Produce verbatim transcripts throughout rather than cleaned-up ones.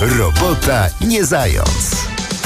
Robota nie zając.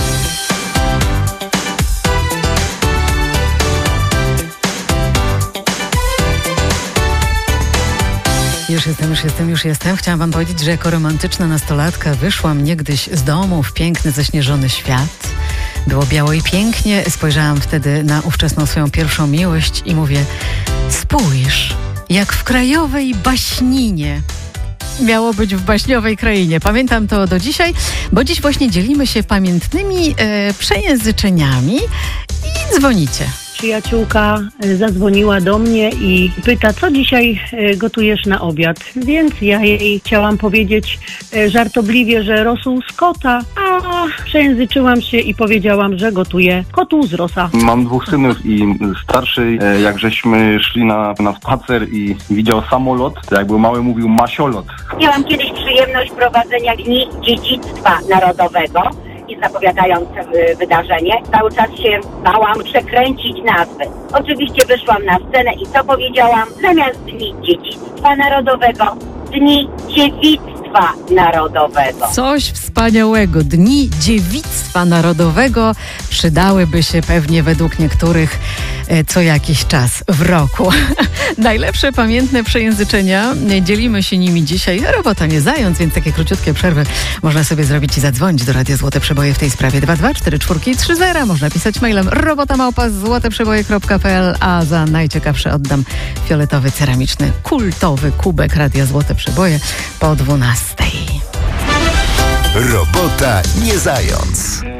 Już jestem, już jestem, już jestem. Chciałam wam powiedzieć, że jako romantyczna nastolatka wyszłam niegdyś z domu w piękny, zaśnieżony świat. Było biało i pięknie. Spojrzałam wtedy na ówczesną swoją pierwszą miłość i mówię: spójrz, jak w krajowej baśninie. Miało być w baśniowej krainie. Pamiętam to do dzisiaj, bo dziś właśnie dzielimy się pamiętnymi e, przejęzyczeniami i dzwonicie. Przyjaciółka zadzwoniła do mnie i pyta, co dzisiaj gotujesz na obiad. Więc ja jej chciałam powiedzieć żartobliwie, że rosół z kota, a przejęzyczyłam się i powiedziałam, że gotuję kotów z rosa. Mam dwóch synów i starszy, jak żeśmy szli na, na spacer i widział samolot, to jak był mały, mówił masiolot. Miałam kiedyś przyjemność prowadzenia Dni Dziedzictwa Narodowego i zapowiadając wydarzenie, cały czas się bałam przekręcić nazwy. Oczywiście wyszłam na scenę i co powiedziałam? Zamiast Dni Dziedzictwa Narodowego, Dni Dziewictwa Narodowego. Coś wspaniałego. Dni Dziewictwa Narodowego przydałyby się pewnie według niektórych e, co jakiś czas w roku. Najlepsze pamiętne przejęzyczenia. Dzielimy się nimi dzisiaj. Robota nie zając, więc takie króciutkie przerwy można sobie zrobić i zadzwonić do Radia Złote Przeboje w tej sprawie. dwa dwa cztery cztery trzy zero. Można pisać mailem robota małpa złote przeboje kropka p l, a za najciekawsze oddam fioletowy, ceramiczny, kultowy kubek Radia Złote Przeboje po dwunastej. Robota nie zając.